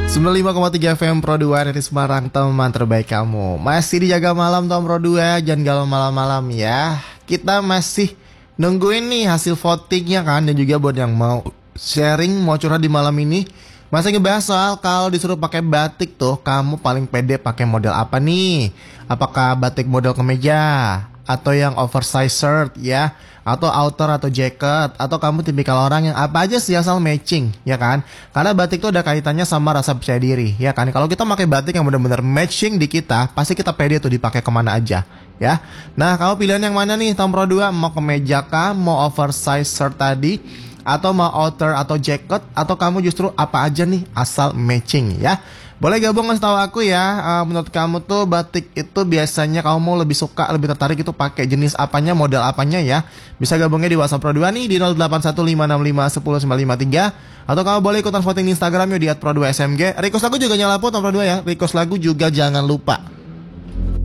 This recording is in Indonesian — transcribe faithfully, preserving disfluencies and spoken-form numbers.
sembilan puluh lima koma tiga F M Pro dua dari Semarang, teman terbaik kamu. Masih dijaga malam Tom Pro dua, jangan galau malam-malam ya. Kita masih nungguin nih hasil votingnya kan. Dan juga buat yang mau sharing, mau curhat di malam ini, masih ngebahas soal kalau disuruh pakai batik tuh, kamu paling pede pakai model apa nih? Apakah batik model kemeja? Atau yang oversize shirt ya? Atau outer atau jacket? Atau kamu tipikal orang yang apa aja sih asal matching ya kan? Karena batik tuh ada kaitannya sama rasa percaya diri ya kan? Kalau kita pakai batik yang benar-benar matching di kita, pasti kita pede tuh dipakai kemana aja ya. Nah, kamu pilihan yang mana nih Tom Pro dua? Mau kemeja kah? Mau oversize shirt tadi? Atau mau outer atau jacket? Atau kamu justru apa aja nih asal matching ya? Boleh gabung ngasih tahu aku ya. uh, Menurut kamu tuh batik itu biasanya kamu mau lebih suka, lebih tertarik itu pakai jenis apanya, model apanya ya? Bisa gabungnya di WhatsApp Pro dua nih di nol delapan satu lima enam lima satu nol sembilan lima tiga. Atau kamu boleh ikutan voting di Instagram yuk di at pro dua S M G. Request lagu juga nyala po Tom Pro dua ya. Request lagu juga jangan lupa.